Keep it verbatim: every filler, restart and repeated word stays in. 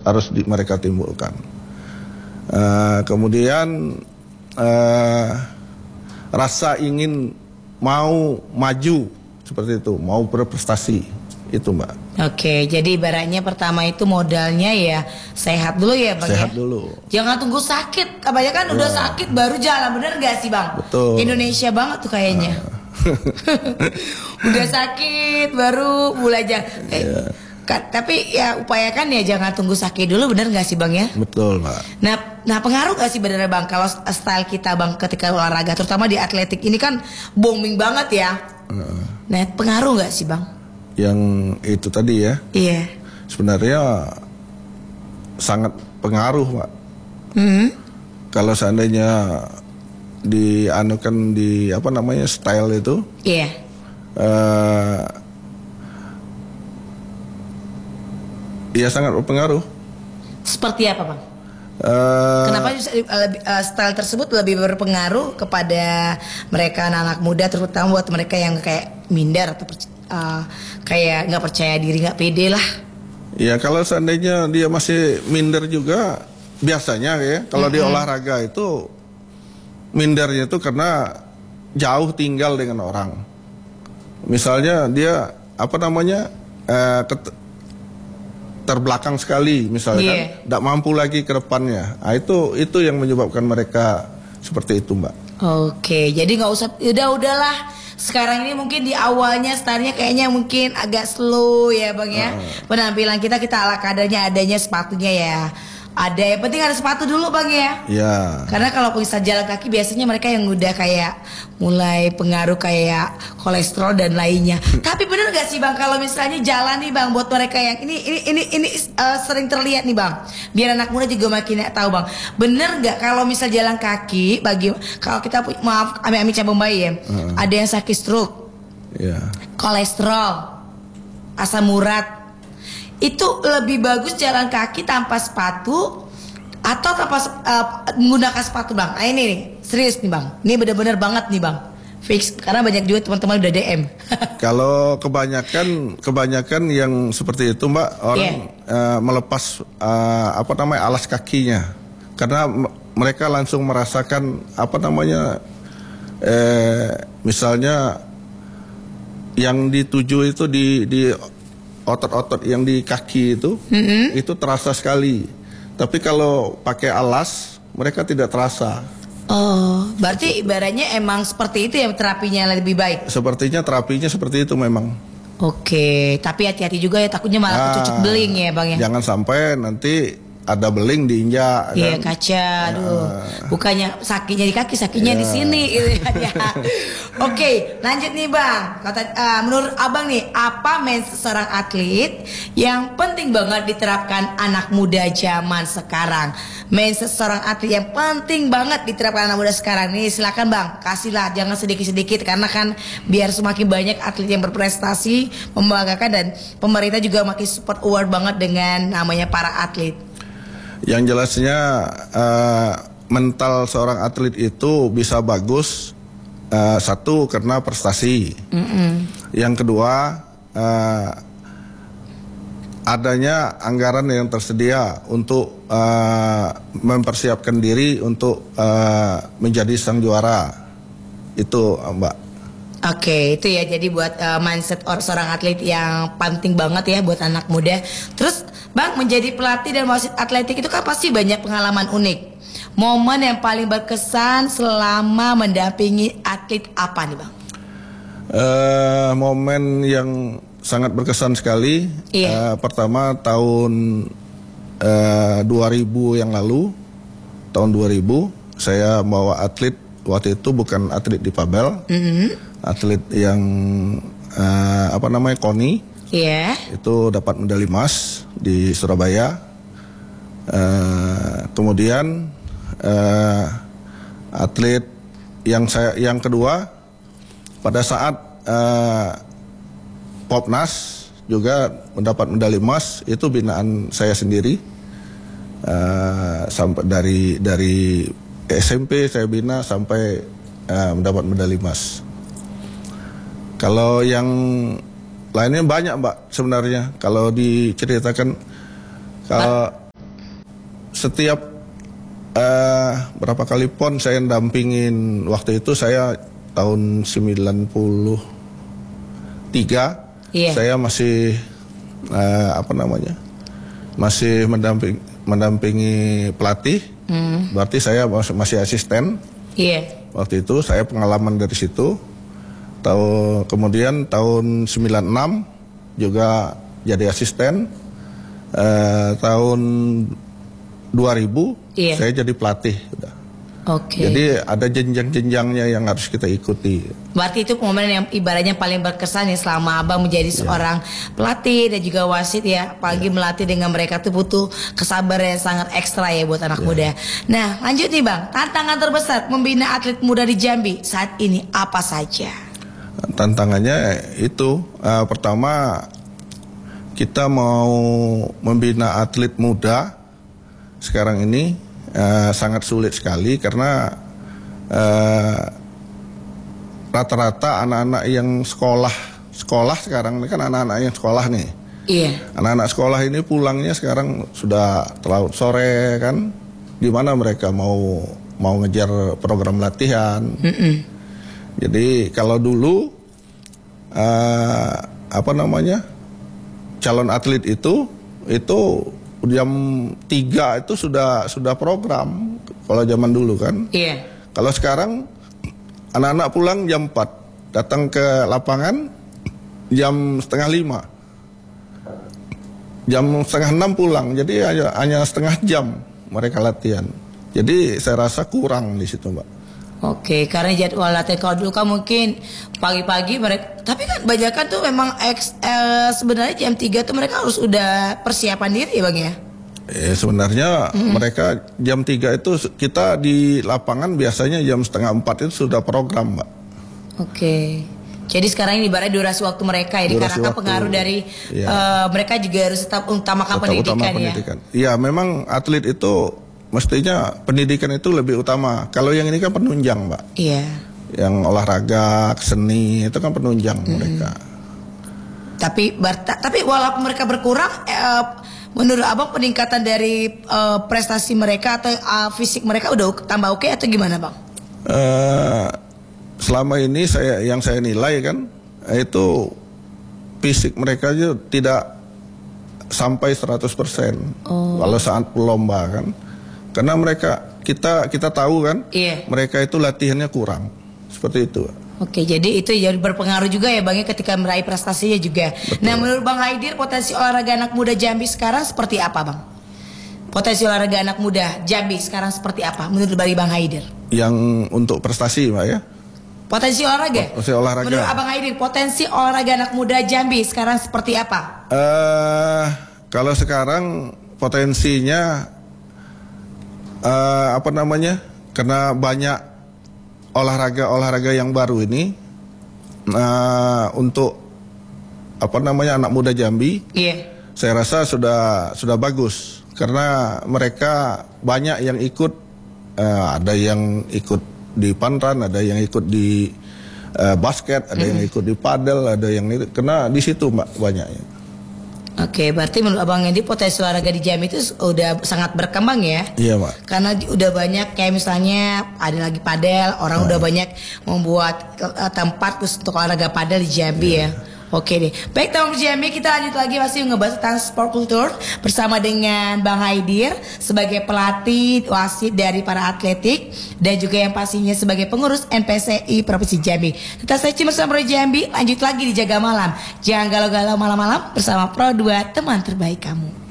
harus di, mereka timbulkan. Uh, kemudian uh, rasa ingin mau maju seperti itu, mau berprestasi itu Mbak. Oke, jadi ibaratnya pertama itu modalnya ya sehat dulu ya Bang. Sehat ya? dulu. Jangan tunggu sakit, kebanyakan ya. Udah sakit baru jalan, bener gak sih Bang? Betul. Indonesia banget tuh kayaknya. Uh. Udah sakit baru mulai jalan. Eh, yeah. Ka, tapi ya upayakan ya jangan tunggu sakit dulu, bener gak sih Bang ya? Betul Mbak. Nah, nah pengaruh gak sih bener Bang kalau style kita Bang ketika olahraga, terutama di atletik ini kan booming banget ya. Uh. Nah, pengaruh gak sih Bang? Yang itu tadi ya, iya. Sebenarnya sangat pengaruh Pak. Mm-hmm. Kalau seandainya dianukan di apa namanya style itu, iya. Uh, ya sangat berpengaruh. Seperti apa Bang? Uh, Kenapa uh, style tersebut lebih berpengaruh kepada mereka anak-anak muda, terutama buat mereka yang kayak minder atau Uh, kayak nggak percaya diri, nggak pede lah. Ya kalau seandainya dia masih minder juga, biasanya ya kalau mm-hmm. di olahraga itu mindernya itu karena jauh tinggal dengan orang. Misalnya dia apa namanya uh, ket- terbelakang sekali, misalnya yeah. kan, tidak mampu lagi ke depannya. Nah, itu itu yang menyebabkan mereka seperti itu Mbak. Oke, jadi nggak usah, udah udahlah. Sekarang ini mungkin di awalnya startnya kayaknya mungkin agak slow ya Bang ya. Uh. Penampilan kita kita ala kadarnya, adanya sepatunya ya. Ada yang penting ada sepatu dulu Bang ya. Ya. Karena kalau bisa jalan kaki biasanya mereka yang udah kayak mulai pengaruh kayak kolesterol dan lainnya. Tapi bener gak sih Bang kalau misalnya jalan nih Bang buat mereka yang ini ini ini ini uh, sering terlihat nih Bang. Biar anak muda juga makin tahu Bang. Bener gak kalau misal jalan kaki bagi kalau kita maaf amit-amit cabang bayi ya. Uh. Ada yang sakit stroke. Yeah. Kolesterol, asam urat. Itu lebih bagus jalan kaki tanpa sepatu atau tanpa uh, menggunakan sepatu Bang. Nah ini nih, serius nih Bang. Ini benar-benar banget nih Bang. Fix, karena banyak juga teman-teman udah D M. Kalau kebanyakan kebanyakan yang seperti itu Mbak, orang yeah. uh, melepas uh, apa namanya alas kakinya. Karena m- mereka langsung merasakan apa namanya eh, misalnya yang dituju itu di di otot-otot yang di kaki itu, mm-hmm. itu terasa sekali. Tapi kalau pakai alas, mereka tidak terasa. Oh, berarti ibaratnya emang seperti itu ya terapinya lebih baik? Sepertinya terapinya seperti itu memang. Oke, tapi hati-hati juga ya, takutnya malah nah, kecucuk beling ya Bang ya? Jangan sampai nanti ada beling diinjak. Iya kan? Kaca, aduh. Uh, Bukannya sakitnya di kaki, sakitnya yeah. di sini. Gitu ya. Oke, lanjut nih Bang. Kata, uh, menurut Abang nih, apa mindset seorang atlet yang penting banget diterapkan anak muda zaman sekarang? Mindset seorang atlet yang penting banget diterapkan anak muda sekarang. Nih silakan Bang, kasihlah, jangan sedikit-sedikit. Karena kan biar semakin banyak atlet yang berprestasi, membanggakan, dan pemerintah juga makin support award banget dengan namanya para atlet. Yang jelasnya uh, mental seorang atlet itu bisa bagus uh, satu karena prestasi. Mm-hmm. Yang kedua uh, adanya anggaran yang tersedia untuk uh, mempersiapkan diri untuk uh, menjadi sang juara. Itu Mbak. Oke, itu ya, jadi buat uh, mindset or seorang atlet yang penting banget ya buat anak muda. Terus Bang, menjadi pelatih dan wasit atletik itu kan pasti banyak pengalaman unik. Momen yang paling berkesan selama mendampingi atlet apa nih Bang? Uh, momen yang sangat berkesan sekali. Iya. Uh, pertama tahun uh, dua ribu yang lalu, tahun dua ribu saya bawa atlet, waktu itu bukan atlet di Pabel. Mm-hmm. Atlet yang uh, apa namanya Koni, yeah. Itu dapat medali emas di Surabaya. Uh, kemudian uh, atlet yang saya yang kedua pada saat uh, Popnas juga mendapat medali emas, itu binaan saya sendiri. Uh, sampai dari dari S M P saya bina sampai uh, mendapat medali emas. Kalau yang lainnya banyak Mbak sebenarnya. Kalau diceritakan, kalau setiap uh, berapa kali pon saya dampingin, waktu itu saya tahun sembilan puluh tiga, yeah. saya masih uh, apa namanya masih mendamping, mendampingi pelatih, mm. berarti saya masih asisten. Yeah. Waktu itu saya pengalaman dari situ. Tahu, kemudian tahun sembilan puluh enam juga jadi asisten. Uh, tahun dua ribu yeah. saya jadi pelatih. Udah. Oke. Okay. Jadi ada jenjang-jenjangnya yang harus kita ikuti. Berarti itu momen yang ibaratnya paling berkesan ya selama Abang menjadi yeah. seorang pelatih dan juga wasit ya. Apalagi yeah. melatih dengan mereka tuh butuh kesabaran yang sangat ekstra ya buat anak yeah. muda. Nah lanjut nih Bang, tantangan terbesar membina atlet muda di Jambi saat ini apa saja? Tantangannya itu uh, pertama kita mau membina atlet muda sekarang ini uh, sangat sulit sekali karena uh, rata-rata anak-anak yang sekolah sekolah sekarang ini kan anak-anak yang sekolah nih. Iya. Anak-anak sekolah ini pulangnya sekarang sudah terlalu sore kan, gimana mereka mau mau ngejar program latihan. Mm-mm. Jadi kalau dulu uh, apa namanya calon atlet itu itu jam tiga itu sudah sudah program kalau zaman dulu kan. Iya. Kalau sekarang anak-anak pulang jam empat, datang ke lapangan jam setengah lima, jam setengah enam pulang. Jadi hanya, hanya setengah jam mereka latihan. Jadi saya rasa kurang di situ, Mbak. Oke, karena jadwal latihan kalau dulu kan mungkin pagi-pagi mereka, tapi kan banyak kan tuh memang ex, eh, sebenarnya jam tiga tuh mereka harus udah persiapan diri ya Bang ya? Eh, sebenarnya mm-hmm. mereka jam tiga itu kita di lapangan biasanya jam setengah empat itu sudah program Mbak. Oke, jadi sekarang ini ibaratnya durasi waktu mereka ya, dikarenakan pengaruh dari ya. uh, mereka juga harus tetap utamakan tetap pendidikan, utama pendidikan ya? Iya, memang atlet itu mestinya pendidikan itu lebih utama. Kalau yang ini kan penunjang, Mbak. Iya. Yang olahraga, seni itu kan penunjang mm-hmm. mereka. Tapi berta, tapi walaupun mereka berkurang, eh, menurut Abang peningkatan dari eh, prestasi mereka atau eh, fisik mereka udah tambah oke atau gimana, Bang? Eh, selama ini saya yang saya nilai kan itu fisik mereka aja tidak sampai seratus persen. Oh. Kalau saat lomba kan. Karena mereka kita kita tahu kan, iya. mereka itu latihannya kurang, seperti itu. Oke, jadi itu jadi berpengaruh juga ya Bang ya ketika meraih prestasinya juga. Betul. Nah menurut Bang Haidir potensi olahraga anak muda Jambi sekarang seperti apa Bang? Potensi olahraga anak muda Jambi sekarang seperti apa menurut bagi Bang Haidir? Yang untuk prestasi Mbak ya? Potensi olahraga? Potensi olahraga. Menurut Abang Haidir potensi olahraga anak muda Jambi sekarang seperti apa? Uh, kalau sekarang potensinya Uh, apa namanya? Karena banyak olahraga-olahraga yang baru ini uh, untuk apa namanya anak muda Jambi, yeah. saya rasa sudah sudah bagus karena mereka banyak yang ikut, uh, ada yang ikut di panran, ada yang ikut di uh, basket, ada mm. yang ikut di padel, ada yang itu, karena di situ Mbak banyaknya. Oke, berarti menurut Abang Edi potensi olahraga di Jambi itu udah sangat berkembang ya? Iya, Pak. Karena udah banyak kayak misalnya ada lagi padel, orang hmm. udah banyak membuat uh, tempat khusus untuk olahraga padel di Jambi yeah. ya. Oke deh. Baik teman-teman Jambi, kita lanjut lagi masih ngebahas tentang sport culture bersama dengan Bang Haidir sebagai pelatih wasit dari para atletik dan juga yang pastinya sebagai pengurus N P S I Provinsi Jambi. Tetap stay tune bersama Pro Jambi, lanjut lagi di Jaga Malam. Jangan galau-galau malam-malam bersama Pro dua teman terbaik kamu.